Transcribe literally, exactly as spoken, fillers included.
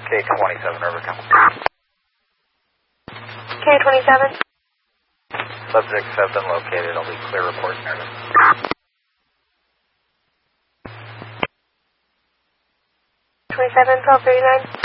K twenty-seven, over, come. K twenty-seven. Subjects have been located. I'll be clear report narrative. twenty-seven, twelve thirty-nine.